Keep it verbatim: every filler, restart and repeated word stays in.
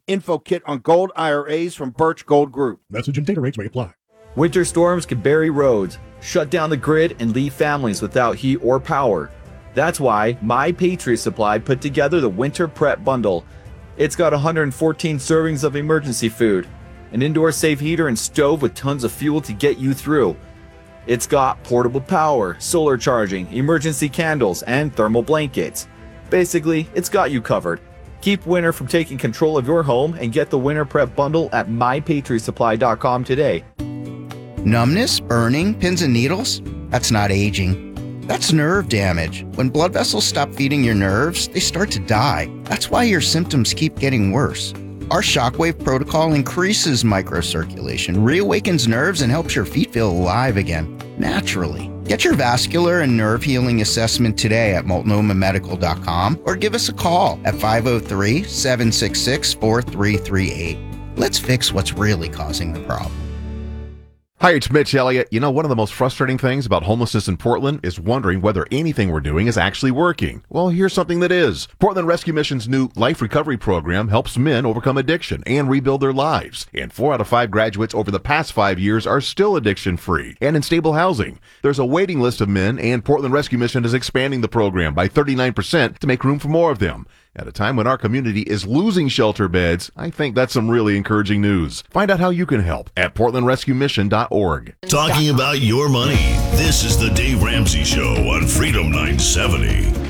info kit on gold I R As from Birch Gold Group. Message and data rates may apply. Winter storms can bury roads, shut down the grid, and leave families without heat or power. That's why My Patriot Supply put together the Winter Prep Bundle. It's got one hundred fourteen servings of emergency food, an indoor safe heater and stove with tons of fuel to get you through. It's got portable power, solar charging, emergency candles, and thermal blankets. Basically, it's got you covered. Keep winter from taking control of your home and get the Winter Prep Bundle at my patriot supply dot com today. Numbness, burning, pins and needles? That's not aging. That's nerve damage. When blood vessels stop feeding your nerves, they start to die. That's why your symptoms keep getting worse. Our Shockwave protocol increases microcirculation, reawakens nerves, and helps your feet feel alive again, naturally. Get your vascular and nerve healing assessment today at multnomah medical dot com or give us a call at five oh three, seven six six, four three three eight. Let's fix what's really causing the problem. Hi, it's Mitch Elliott. You know, one of the most frustrating things about homelessness in Portland is wondering whether anything we're doing is actually working. Well, here's something that is. Portland Rescue Mission's new Life Recovery Program helps men overcome addiction and rebuild their lives. And four out of five graduates over the past five years are still addiction-free and in stable housing. There's a waiting list of men, and Portland Rescue Mission is expanding the program by thirty-nine percent to make room for more of them. At a time when our community is losing shelter beds, I think that's some really encouraging news. Find out how you can help at portland rescue mission dot org. Talking about your money, this is the Dave Ramsey Show on Freedom nine seventy.